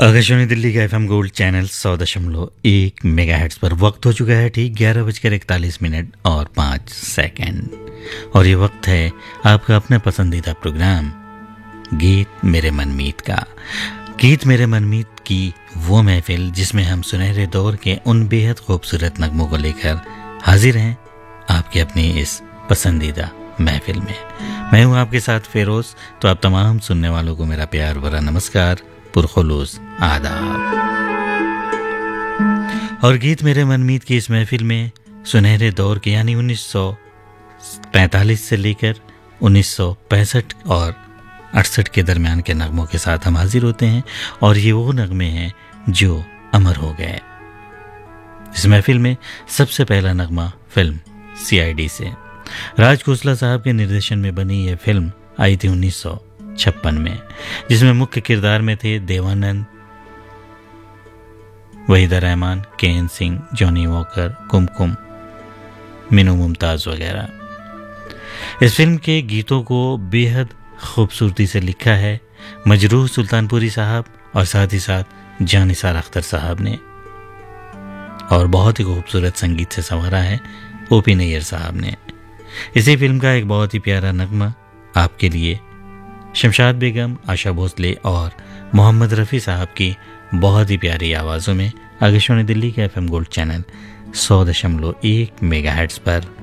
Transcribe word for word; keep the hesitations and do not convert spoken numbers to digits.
आकाशवाणी दिल्ली का FM gold channel सौ दशमलव एक मेगा हेर्ट्ज पर वक्त हो चुका है ठीक ग्यारह बजकर इकतालीस मिनट और पाँच सेकंड। और ये वक्त है आपका अपना पसंदीदा प्रोग्राम गीत मेरे मनमीत का। गीत मेरे मनमीत की वो महफिल जिसमें हम सुनहरे दौर के उन बेहद खूबसूरत नगमों को लेकर हाजिर हैं आपके अपनी इस पसंदीदा महफिल में। मैं हूँ आपके साथ फेरोज। तो आप तमाम सुनने वालों को मेरा प्यार भरा नमस्कार, पुरखुलूस आदाब। और गीत मेरे मनमीत की इस महफिल में सुनहरे दौर के यानी उन्नीस सौ पैंतालीस से लेकर उन्नीस सौ पैंसठ और अड़सठ के दरमियान के नगमों के साथ हम हाजिर होते हैं। और ये वो नगमे हैं जो अमर हो गए। इस महफिल में सबसे पहला नगमा फिल्म सीआईडी से राज खोसला साहब के निर्देशन में बनी यह फिल्म आई थी उन्नीस सौ छप्पन में, जिसमें मुख्य किरदार में थे देवानंद, वहीदा रहमान, के एन सिंह, जॉनी वॉकर, कुमकुम, मीनू मुमताज वगैरह। इस फिल्म के गीतों को बेहद खूबसूरती से लिखा है मजरूह सुल्तानपुरी साहब और साथ ही साथ जानिसार अख्तर साहब ने, और बहुत ही खूबसूरत संगीत से संवारा है ओपी नैयर साहब ने। इसी फिल्म का एक बहुत ही प्यारा नगमा आपके लिए शमशाद बेगम, आशा भोसले और मोहम्मद रफ़ी साहब की बहुत ही प्यारी आवाज़ों में आकाशवाणी दिल्ली के एफएम गोल्ड चैनल सौ दशमलव एक मेगा हेर्ट्ज पर